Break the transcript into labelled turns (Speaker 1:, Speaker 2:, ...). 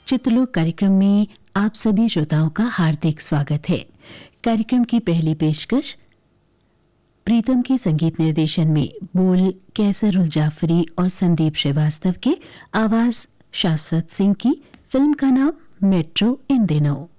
Speaker 1: चित्रलोक कार्यक्रम में आप सभी श्रोताओं का हार्दिक स्वागत है। कार्यक्रम की पहली पेशकश प्रीतम के संगीत निर्देशन में बोल कैसर उल जाफरी और संदीप श्रीवास्तव के, आवाज शाश्वत सिंह की। फिल्म का नाम मेट्रो इन दिनों।